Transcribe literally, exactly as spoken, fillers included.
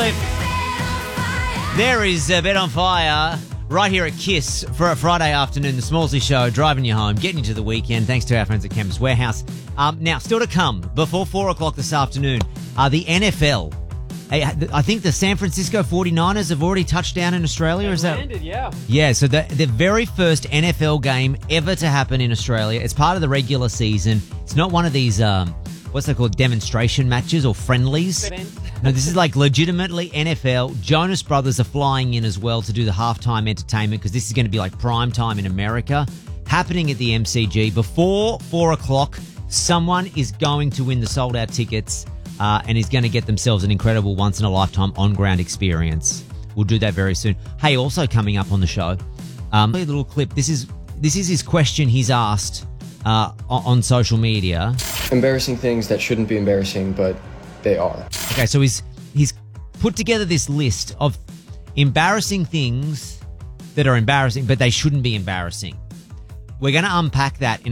clip. There is uh, Bet on Fire right here at KISS for a Friday afternoon, the Smallsy Show, driving you home, getting you to the weekend, thanks to our friends at Chemist Warehouse. Um, now, still to come, before four o'clock this afternoon, uh, the N F L. I think the San Francisco forty-niners have already touched down in Australia. They is that landed, yeah. Yeah, so the, the very first N F L game ever to happen in Australia. It's part of the regular season. It's not one of these, um, what's they called, demonstration matches or friendlies. No, this is like legitimately N F L. Jonas Brothers are flying in as well to do the halftime entertainment because this is going to be like prime time in America. Happening at the M C G before four o'clock. Someone is going to win the sold-out tickets. Uh, and is going to get themselves an incredible once-in-a-lifetime on-ground experience. We'll do that very soon. Hey, also coming up on the show, um, a little clip. This is this is his question he's asked uh, on, on social media. Embarrassing things that shouldn't be embarrassing, but they are. Okay, so he's he's put together this list of embarrassing things that are embarrassing, but they shouldn't be embarrassing. We're going to unpack that in